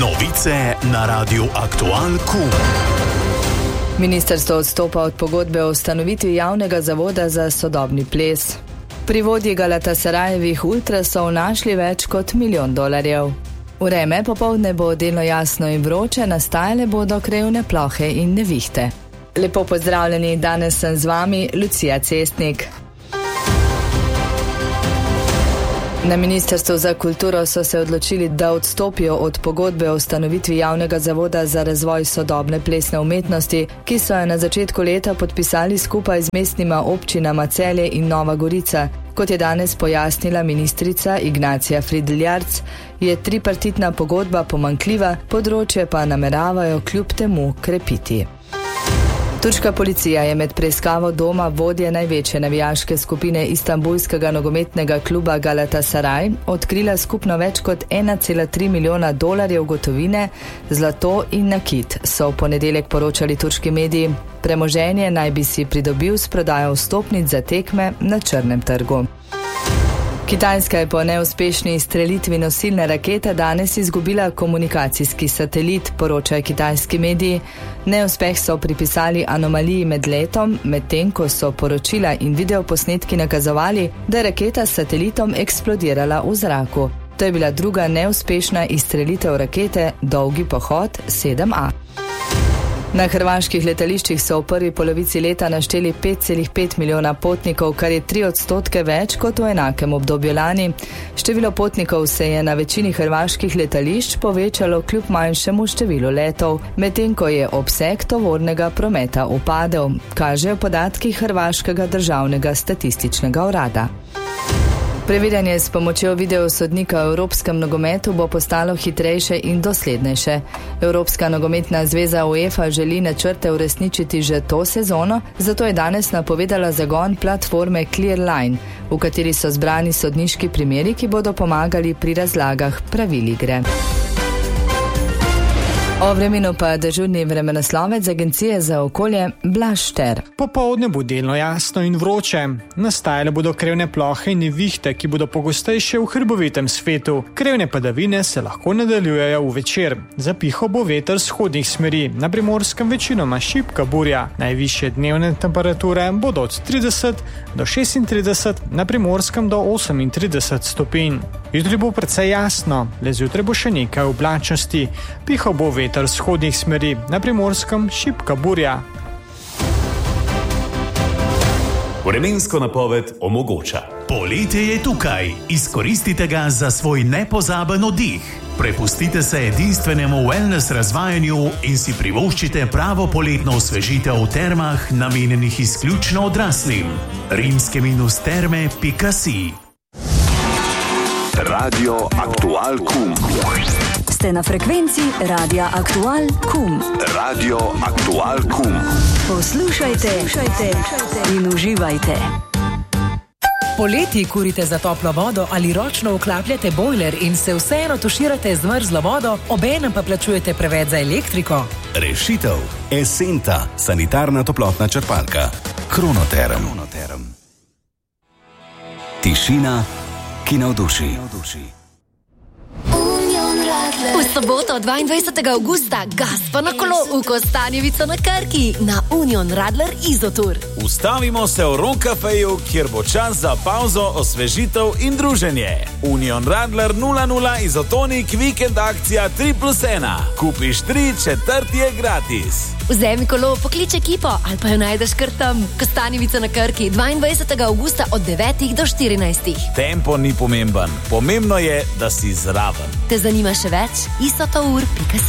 Novice na Radiu Aktual KUM. Ministrstvo odstopa od pogodbe o ustanovitvi javnega zavoda za sodobni ples. Pri vodji Galatasarajevih ultrasov našli več kot $1 milijon. Vreme popoldne bo delno jasno in vroče, nastajale bodo krevne plohe in nevihte. Lepo pozdravljeni, danes sem z vami Lucija Cestnik. Na Ministrstvu za kulturo so se odločili, da odstopijo od pogodbe o ustanovitvi javnega zavoda za razvoj sodobne plesne umetnosti, ki so jo na začetku leta podpisali skupaj z mestnima občinama Celje in Nova Gorica. Kot je danes pojasnila ministrica Ignacija Fridl-Jarc, je tripartitna pogodba pomanjkljiva, področje pa nameravajo kljub temu krepiti. Turška policija je med preiskavo doma vodje največje navijaške skupine istanbulskega nogometnega kluba Galatasaray odkrila skupno več kot $1,3 milijona gotovine, zlato in nakit, so v ponedeljek poročali turški mediji. Premoženje naj bi si pridobil s prodajo vstopnic za tekme na črnem trgu. Kitajska je po neuspešni izstrelitvi nosilne rakete danes izgubila komunikacijski satelit, poročajo kitajski mediji. Neuspeh so pripisali anomaliji med letom, medtem ko so poročila in videoposnetki nakazovali, da je raketa s satelitom eksplodirala v zraku. To je bila druga neuspešna izstrelitev rakete Dolgi pohod 7A. Na hrvaških letališčih so v prvi polovici leta našteli 5,5 milijona potnikov, kar je 3% več kot v enakem obdobju lani. Število potnikov se je na večini hrvaških letališč povečalo kljub manjšemu številu letov, medtem ko je obseg tovornega prometa upadel, kažejo podatki Hrvaškega državnega statističnega urada. Preverjanje s pomočjo videosodnika v evropskem nogometu bo postalo hitrejše in doslednejše. Evropska nogometna zveza UEFA želi načrte uresničiti že to sezono, zato je danes napovedala zagon platforme Clearline, v kateri so zbrani sodniški primeri, ki bodo pomagali pri razlagah pravil igre. O vremenu pa dežurni vremenoslovec Agencije za okolje Blaž Šter. Popoldne bo delno jasno in vroče. Nastajale bodo krevne plohe in nevihte, ki bodo pogostejše v hrbovitem svetu. Krevne padavine se lahko nadaljujejo v večer. Zapihal bo veter z vzhodnih smeri, na Primorskem večinoma šibka burja. Najvišje dnevne temperature bodo od 30 do 36, na Primorskem do 38 stopinj. Jutri bo precej jasno, le zjutraj bo še nekaj oblačnosti. Pihal bo veter z vzhodnih smeri, na Primorskem šibka burja. Vremensko napoved omogoča. Poletje je tukaj, izkoristite ga za svoj nepozaben oddih. Prepustite se edinstvenemu wellness razvajanju in si privoščite pravo poletno osvežitev v termah, namenjenih izključno odraslim. rimske-terme.si. Radio Aktual KUM. Ste na frekvenci Radia Aktual KUM. Radio Aktual KUM. Poslušajte in uživajte. Poleti kurite za toplo vodo ali ročno vklapljate bojler in se vseeno tuširate z mrzlo vodo, obenem pa plačujete preveč za elektriko? Rešitev. Esenta, sanitarna toplotna črpalka. Kronoterm. Tišina, ki navduši. V soboto 22. avgusta gas pa na kolo v Kostanjevico na Krki na Union Radler Izotur. Ustavimo se v Ron Cafeju, kjer bo čas za pauzo, osvežitev in druženje. Union Radler 00 Izotonik vikend akcija 3+1. Kupiš 3, četrti je gratis. Vzemi kolo, poklič ekipo ali pa jo najdeš kar tam. Kostanjevica na Krki 22. avgusta od 9 do 14. Tempo ni pomemben. Pomembno je, da si zraven. Te zanima še več? isotour.si